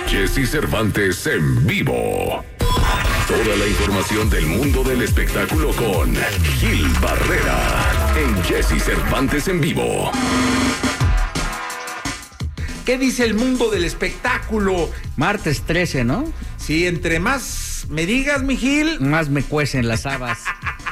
Jesse Cervantes en vivo. Toda la información del mundo del espectáculo con Gil Barrera en Jesse Cervantes en vivo. ¿Qué dice el mundo del espectáculo? Martes 13, ¿no? Sí, entre más me digas, mi Gil, Más me cuecen las habas.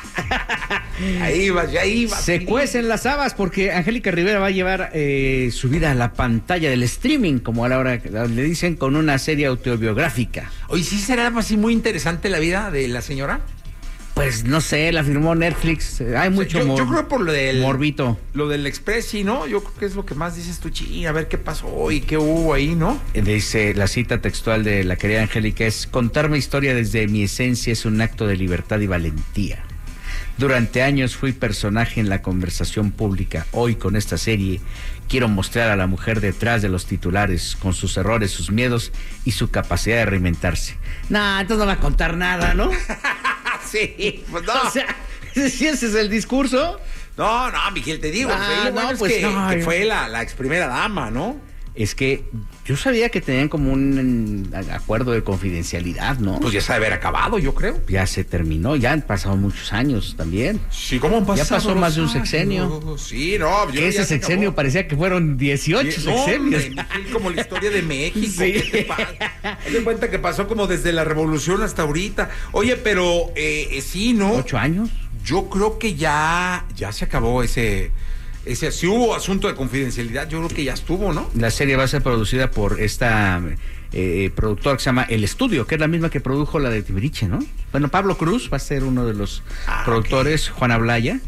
ahí vas, ya ibas. Se cuecen las habas porque Angélica Rivera va a llevar su vida a la pantalla del streaming, como a la hora le dicen, con una serie autobiográfica. Oye, ¿sí será así muy interesante la vida de la señora? Pues no sé, la firmó Netflix. Hay mucho yo creo por lo del morbito. Lo del Express, sí, ¿no? Yo creo que es lo que más dices tú, a ver qué pasó y qué hubo ahí, ¿no? Dice la cita textual de la querida Angélica es: contar mi historia desde mi esencia es un acto de libertad y valentía. Durante años fui personaje en la conversación pública. Hoy, con esta serie, quiero mostrar a la mujer detrás de los titulares, con sus errores, sus miedos y su capacidad de reinventarse. Nah, entonces no va a contar nada, ¿no? Sí, pues no. O sea, si ese es el discurso. No, Miguel, te digo, que fue la ex primera dama, ¿no? Es que yo sabía que tenían como un acuerdo de confidencialidad, ¿no? Pues ya se debe haber acabado, yo creo. Ya se terminó, ya han pasado muchos años también. Sí, ¿cómo han pasado? Ya pasó más de un sexenio. Sí, no. Que ese sexenio parecía que fueron 18 sexenios. Miguel, como la historia de México. Sí. ¿Qué te pasa? Haz de cuenta que pasó como desde la revolución hasta ahorita. Oye, pero sí, ¿no? 8 años. Yo creo que ya se acabó ese, si hubo asunto de confidencialidad, yo creo que ya estuvo, ¿no? La serie va a ser producida por esta productora que se llama El Estudio, que es la misma que produjo la de Timbiriche, ¿no? Bueno, Pablo Cruz va a ser uno de los productores, okay. Juana Blaya,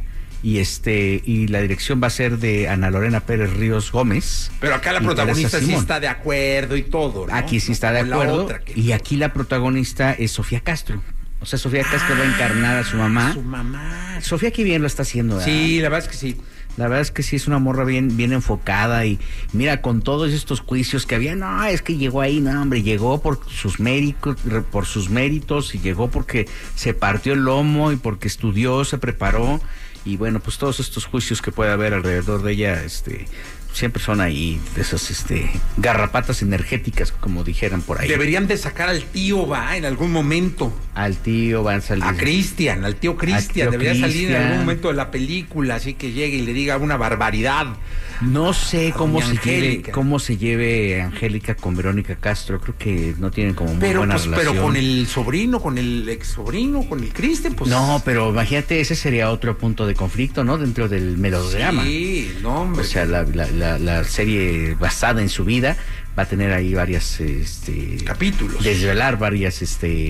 y la dirección va a ser de Ana Lorena Pérez Ríos Gómez. Pero acá la protagonista sí está de acuerdo y todo, ¿no? Aquí sí está de acuerdo, y aquí la protagonista es Sofía Castro. O sea, Sofía Castro va a encarnar a su mamá. Su mamá. Sofía qué bien lo está haciendo, ¿verdad? Sí, la verdad es que sí. La verdad es que sí es una morra bien enfocada y mira, con todos estos juicios que había, no, es que llegó ahí, no, hombre, llegó por sus méritos y llegó porque se partió el lomo y porque estudió, se preparó y bueno, pues todos estos juicios que puede haber alrededor de ella, siempre son ahí de esas garrapatas energéticas, como dijeran por ahí. Deberían de sacar al tío, en algún momento. Al tío van a salir. Al tío Cristian, debería salir en algún momento de la película, así que llegue y le diga una barbaridad. No sé cómo se lleve Angélica con Verónica Castro, creo que no tienen como muy buena relación. Pero con el sobrino, con el ex sobrino, con el Cristian, pues. No, pero imagínate, ese sería otro punto de conflicto, ¿no? Dentro del melodrama. Sí, no, hombre. O sea, la serie basada en su vida va a tener ahí varias capítulos, desvelar varias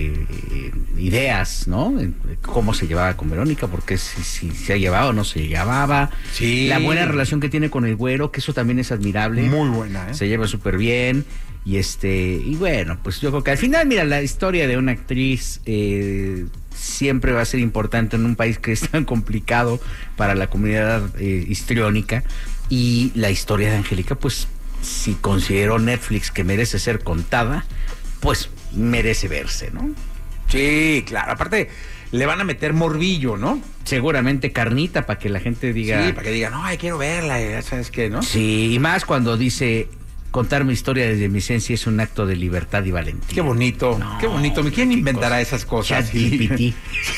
ideas, ¿no? Cómo se llevaba con Verónica, porque si se ha llevado o no se llevaba. Sí. La buena relación que tiene con el güero, que eso también es admirable. Muy buena, ¿eh? Se lleva súper bien. Y bueno, pues yo creo que al final, mira, la historia de una actriz siempre va a ser importante en un país que es tan complicado para la comunidad histriónica. Y la historia de Angélica, pues, si consideró Netflix que merece ser contada, pues merece verse, ¿no? Sí, claro. Aparte, le van a meter morbillo, ¿no? Seguramente carnita para que la gente diga. Sí, para que diga, no, quiero verla, ¿sabes qué, no? Sí, y más cuando dice: contar mi historia desde mi esencia es un acto de libertad y valentía. Qué bonito, no, qué bonito. ¿Quién inventará esas cosas? ChatGPT.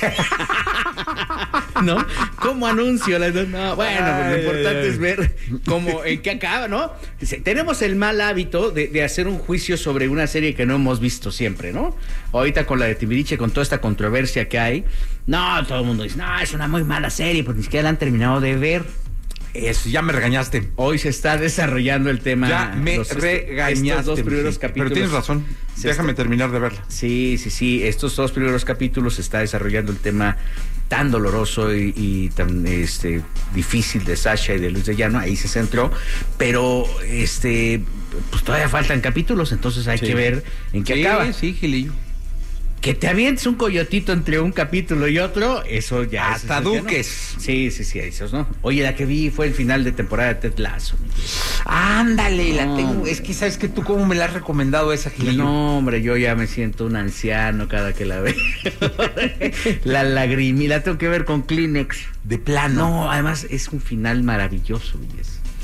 ¿No? ¿Cómo anuncio? No, bueno, pues lo importante es ver en qué acaba, ¿no? Dice, tenemos el mal hábito de hacer un juicio sobre una serie que no hemos visto siempre, ¿no? Ahorita con la de Timbiriche, con toda esta controversia que hay, no, todo el mundo dice, no, es una muy mala serie, porque ni siquiera la han terminado de ver. Eso, ya me regañaste. Hoy se está desarrollando el tema. Ya me regañaste. Estos 2 primeros capítulos. Pero tienes razón. Déjame terminar de verla. Sí. Estos 2 primeros capítulos se está desarrollando el tema tan doloroso y tan difícil de Sasha y de Luis de Llano. Ahí se centró. Pero pues todavía faltan capítulos, entonces hay que ver en qué acaba. Sí, Gilillo. Que te avientes un coyotito entre un capítulo y otro, eso ya hasta es Duques. ¿no? Sí, esos no. Oye, la que vi fue el final de temporada de Ted Lasso. Ándale, la tengo. Es que sabes que tú cómo me la has recomendado esa, Gilillo. No, hombre, yo ya me siento un anciano cada que la veo. La lagrimilla, la tengo que ver con Kleenex. De plano. No, además es un final maravilloso, belleza.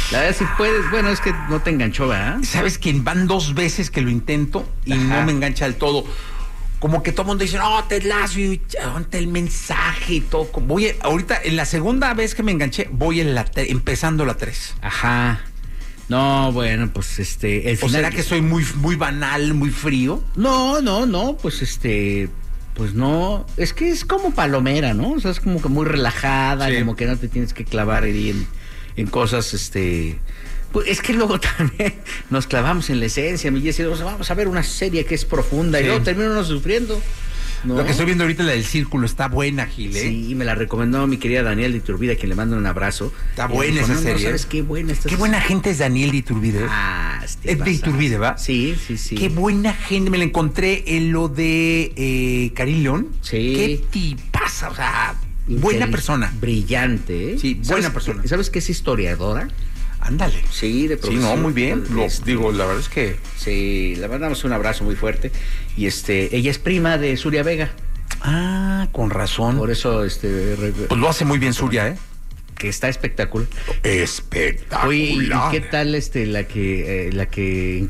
La verdad, si puedes, bueno, es que no te enganchó, ¿verdad? ¿Sabes que van 2 veces que lo intento y Ajá. no me engancha del todo? Como que todo el mundo dice, no, Ted Lasso, y el mensaje y todo. Ahorita, en la segunda vez que me enganché, voy empezando la 3. Ajá. No, bueno, pues el ¿O final... será que soy muy, muy banal, muy frío? No, pues pues no, es que es como palomera, ¿no? O sea, es como que muy relajada, Sí. como que no te tienes que clavar ahí en cosas, pues es que luego también nos clavamos en la esencia, mi Jessy, vamos a ver una serie que es profunda Sí. y luego termina uno sufriendo, ¿no? Lo que estoy viendo ahorita, la del Círculo, está buena, Gil, ¿eh? Sí, me la recomendó mi querida Daniel de Iturbide, a quien le mando un abrazo. Está Y buena me dijo, esa serie. ¿sabes qué buena está? Qué buena gente es Daniel de Iturbide. Es Es de Iturbide, ¿va? Sí. Qué buena gente. Me la encontré en lo de Karim León. Sí. Qué tipaza, o sea, buena persona. Brillante, ¿eh? Sí, buena persona. ¿Sabes qué es historiadora? Ándale. Sí, de Sí, profesión. no, muy bien. Digo, la verdad es que... Sí, le mandamos un abrazo muy fuerte. Y ella es prima de Suria Vega. Ah, con razón. Por eso, Pues lo hace muy bien Suria, ¿eh? que está espectacular. Espectacular. Oye, ¿y qué tal la que